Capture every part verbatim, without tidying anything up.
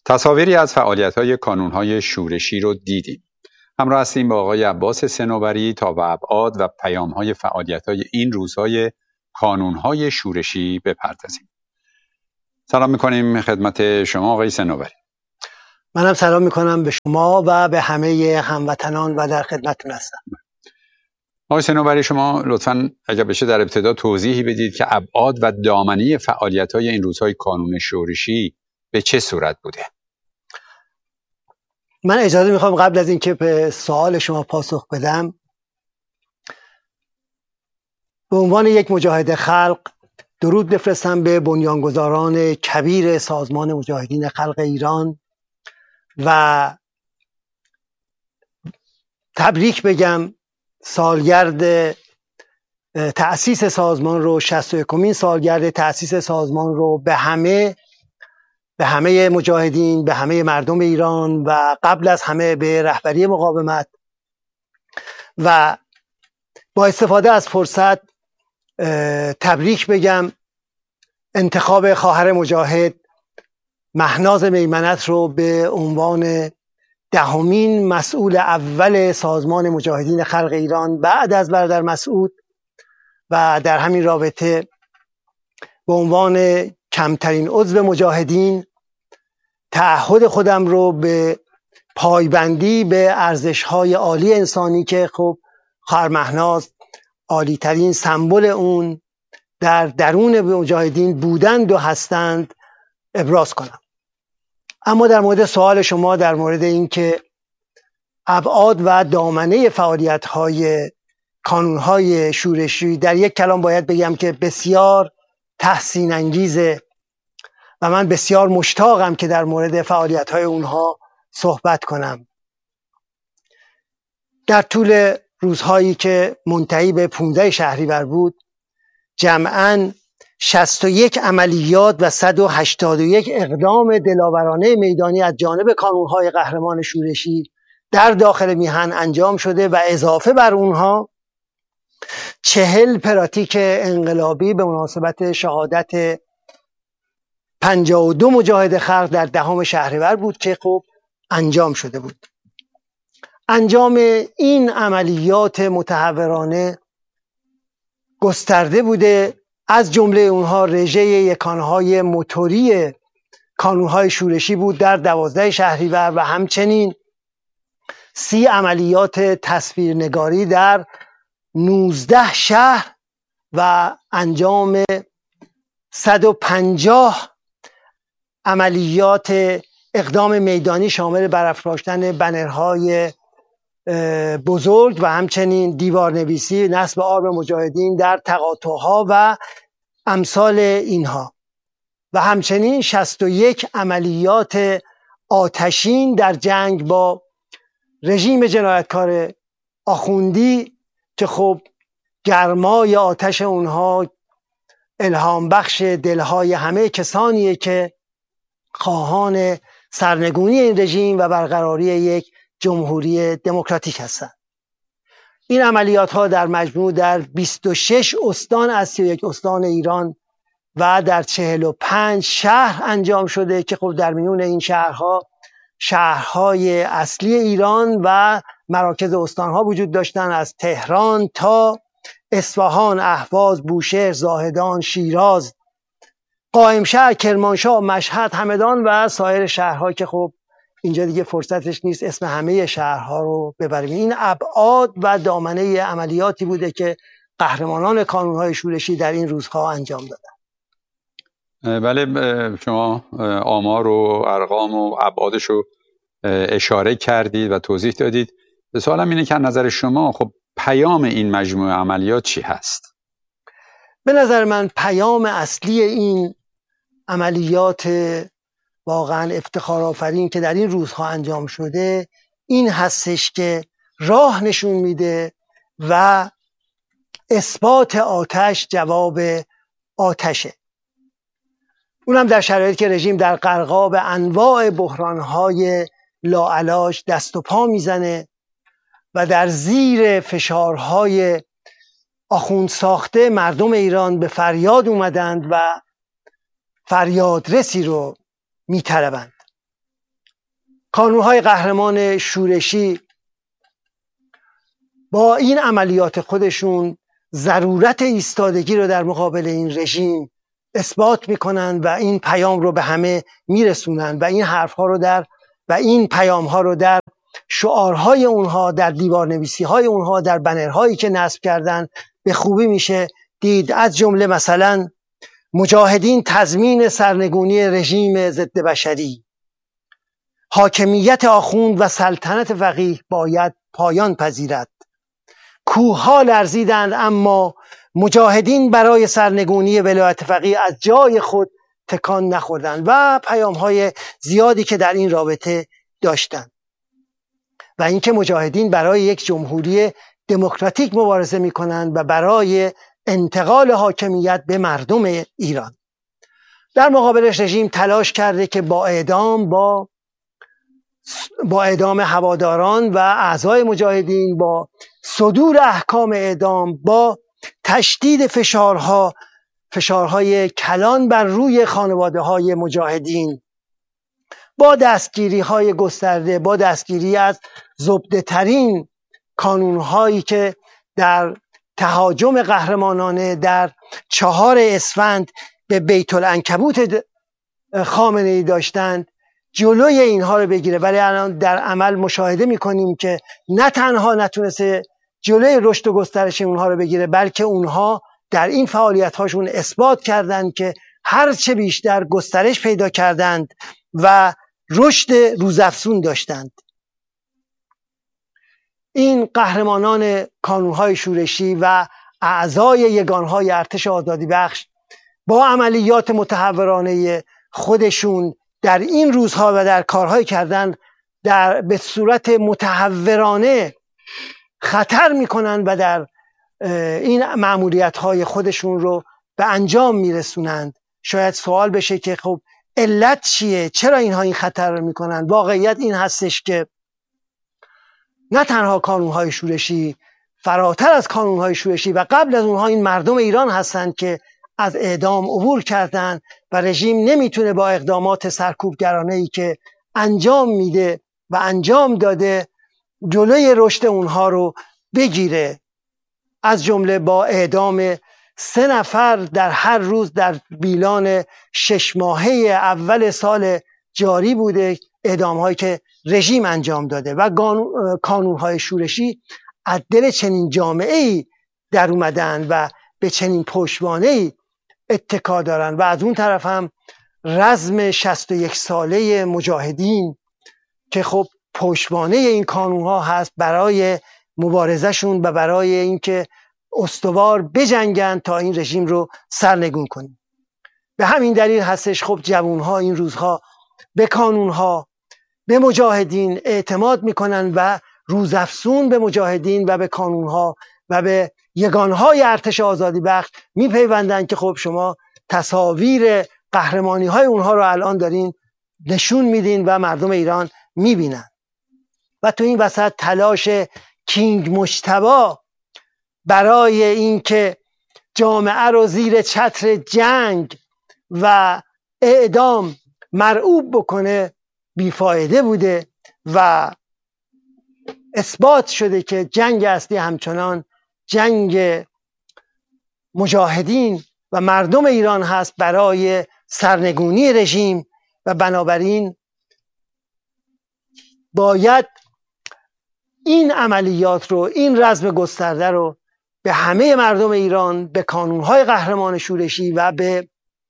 تصاویری از فعالیت‌های کانون‌های شورشی رو دیدیم. همراه هستیم با آقای عباس صنوبری تا به ابعاد و پیام‌های فعالیت‌های این روزهای کانون‌های شورشی بپردازیم. سلام می‌کنیم خدمت شما آقای صنوبری. منم سلام می‌کنم به شما و به همه هموطنان و در خدمتتون هستم. آقای صنوبری، شما لطفاً اگر بشه در ابتدا توضیحی بدید که ابعاد و دامنه فعالیت‌های این روزهای کانون شورشی به چه صورت بوده؟ من اجازه میخوام قبل از اینکه به سوال شما پاسخ بدم به عنوان یک مجاهد خلق درود بفرستم به بنیانگذاران کبیر سازمان مجاهدین خلق ایران و تبریک بگم سالگرد تأسیس سازمان رو، شصت و یکمین سالگرد تأسیس سازمان رو به همه به همه مجاهدین، به همه مردم ایران و قبل از همه به رهبری مقاومت و با استفاده از فرصت تبریک بگم انتخاب خواهر مجاهد مهناز میمنت رو به عنوان دهمین مسئول اول سازمان مجاهدین خلق ایران بعد از برادر مسعود و در همین رابطه به عنوان کمترین عضو مجاهدین تعهد خودم رو به پایبندی به ارزش‌های عالی انسانی که خب خواهر مهناز عالی ترین سمبل اون در درون مجاهدین بودند و هستند ابراز کنم. اما در مورد سوال شما در مورد اینکه ابعاد و دامنه فعالیت‌های کانون‌های شورشی، در یک کلام باید بگم که بسیار تحسین انگیزه و من بسیار مشتاقم که در مورد فعالیت‌های اونها صحبت کنم. در طول روزهایی که منتهی به پانزده شهریور بود جمعاً شصت و یک عملیات و صد و هشتاد و یک اقدام دلاورانه میدانی از جانب کانون‌های قهرمان شورشی در داخل میهن انجام شده و اضافه بر اونها چهل پراتیک انقلابی به مناسبت شهادت پنجاه و دو مجاهد خلق در دهم شهریور بود که خب انجام شده بود. انجام این عملیات متحورانه گسترده بوده، از جمله اونها رژه یکانهای موتوری کانونهای شورشی بود در دوازده شهریور و همچنین سی عملیات تصویرنگاری در نوزده شهر و انجام صد و پنجاه عملیات اقدام میدانی شامل برافراشتن بنرهای بزرگ و همچنین دیوارنویسی نصب آرم مجاهدین در تقاطعها و امثال اینها و همچنین شصت و یک عملیات آتشین در جنگ با رژیم جنایتکار آخوندی که خب گرمای آتش اونها الهام بخش دلهای همه کسانیه که خواهان سرنگونی این رژیم و برقراری یک جمهوری دموکراتیک هستند. این عملیات ها در مجموع در بیست و شش استان از سی و یک استان ایران و در چهل و پنج شهر انجام شده که خب در میون این شهرها شهرهای اصلی ایران و مراکز استانها وجود داشتن، از تهران تا اصفهان، اهواز، بوشهر، زاهدان، شیراز، قائمشهر، کرمانشاه، مشهد، همدان و سایر شهرها که خب اینجا دیگه فرصتش نیست اسم همه شهرها رو ببریم. این ابعاد و دامنه عملیاتی بوده که قهرمانان کانونهای شورشی در این روزها انجام دادن. بله، شما آمار و ارقام و ابعادش رو اشاره کردید و توضیح دادید. سوالم اینه که از نظر شما خب پیام این مجموعه عملیات چی هست؟ به نظر من پیام اصلی این عملیات واقعا افتخار آفرین که در این روزها انجام شده این هستش که راه نشون میده و اثبات آتش جواب آتشه. اونم در شرایطی که رژیم در غرقاب انواع بحرانهای لاعلاج دست و پا میزنه و در زیر فشارهای آخوند ساخته مردم ایران به فریاد اومدند و فریادرسی رو میطلبند. کانونهای قهرمان شورشی با این عملیات خودشون ضرورت ایستادگی رو در مقابل این رژیم اثبات میکنن و این پیام رو به همه میرسونن و این حرفها رو در و این پیامها رو در شعارهای اونها، در دیوارنویسی های اونها، در بنرهایی که نصب کردن به خوبی میشه دید. از جمله مثلا مجاهدین تضمین سرنگونی رژیم ضد بشری، حاکمیت آخوند و سلطنت فقیه باید پایان پذیرد، کوهها لرزیدند اما مجاهدین برای سرنگونی ولایت فقیه از جای خود تکان نخوردند و پیام‌های زیادی که در این رابطه داشتند. و اینکه مجاهدین برای یک جمهوری دموکراتیک مبارزه می‌کنند و برای انتقال حاکمیت به مردم ایران. در مقابلش رژیم تلاش کرده که با اعدام با با اعدام هواداران و اعضای مجاهدین، با صدور احکام اعدام، با تشدید فشارها فشارهای کلان بر روی خانواده های مجاهدین، با دستگیری های گسترده، با دستگیری از زبده ترین کانون هایی که در تهاجم قهرمانانه در چهار اسفند به بیت العنکبوت خامنه ای داشتند، جلوی اینها رو بگیره. ولی الان در عمل مشاهده میکنیم که نه تنها نتونسته جلوی رشد و گسترش اونها رو بگیره، بلکه اونها در این فعالیت هاشون اثبات کردند که هرچه بیشتر گسترش پیدا کردند و رشد روزافزون داشتند. این قهرمانان کانونهای شورشی و اعضای یگانهای ارتش آزادی بخش با عملیات متحورانه خودشون در این روزها و در کارهای کردن در به صورت متحورانه خطر میکنن و در این مأموریت های خودشون رو به انجام میرسونند. شاید سوال بشه که خب علت چیه؟ چرا اینها این خطر رو میکنن؟ واقعیت این هستش که نه تنها کانونهای شورشی، فراتر از کانونهای شورشی و قبل از اونها این مردم ایران هستند که از اعدام عبور کردن و رژیم نمیتونه با اقدامات سرکوبگرانه‌ای که انجام میده و انجام داده جلوی رشد اونها رو بگیره. از جمله با اعدام سه نفر در هر روز در بیلان شش ماهه اول سال جاری بوده، اعدام هایی که رژیم انجام داده و کانون های شورشی از دل چنین جامعه‌ای در اومدن و به چنین پشتوانه‌ای اتکا دارن. و از اون طرف هم رزم شصت و یک ساله مجاهدین که خب پشتوانه این کانون ها هست برای مبارزهشون و برای اینکه استوار بجنگن تا این رژیم رو سرنگون کنیم. به همین دلیل هستش خب جوانها این روزها به کانونها، به مجاهدین اعتماد میکنن و روزافزون به مجاهدین و به کانونها و به یگانهای ارتش آزادی بخش میپیوندن که خب شما تصاویر قهرمانی های اونها رو الان دارین نشون میدین و مردم ایران میبینن. و تو این وسط تلاش کینگ مجتبی برای اینکه جامعه رو زیر چتر جنگ و اعدام مرعوب بکنه بیفایده بوده و اثبات شده که جنگ اصلی همچنان جنگ مجاهدین و مردم ایران هست برای سرنگونی رژیم. و بنابراین باید این عملیات رو، این رزم گسترده رو به همه مردم ایران، به کانونهای قهرمان شورشی و به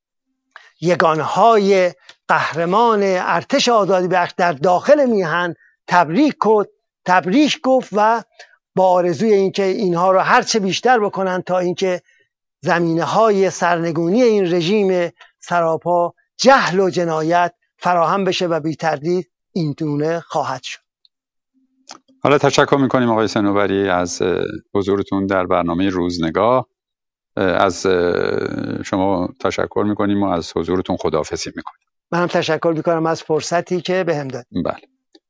یگانهای قهرمان ارتش آزادی بخش در داخل میهن تبریک گفت تبریک گفت و با آرزوی اینکه اینها رو هرچه بیشتر بکنن تا اینکه زمینه‌های سرنگونی این رژیم سراپا جهل و جنایت فراهم بشه و بی تردید این گونه خواهد شد. حالا تشکر میکنیم آقای صنوبری از حضورتون در برنامه روزنگاه. از شما تشکر میکنیم و از حضورتون خداحافظی میکنیم. منم تشکر میکنم از فرصتی که بهم داد. بله.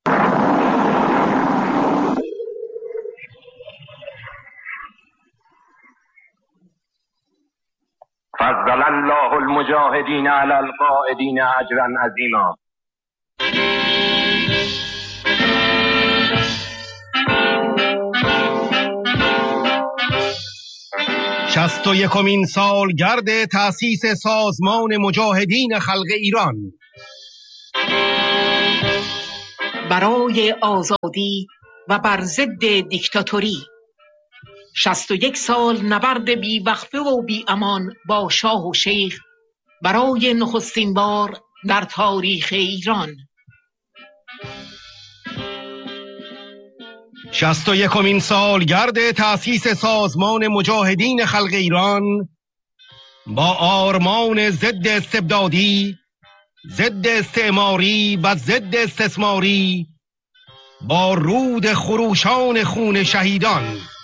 فضل الله المجاهدین علی القاعدین اجرا عظیما. شصت و یکمین سالگرد تأسیس سازمان مجاهدین خلق ایران. برای آزادی و بر ضد دیکتاتوری، شصت و یک سال نبرد بی وقفه و بی امان با شاه و شیخ برای نخستین بار در تاریخ ایران. شصت و یکمین سالگرد تأسیس سازمان مجاهدین خلق ایران با آرمان ضد استبدادی، ضد استعماری و ضد استثماری، با رود خروشان خون شهیدان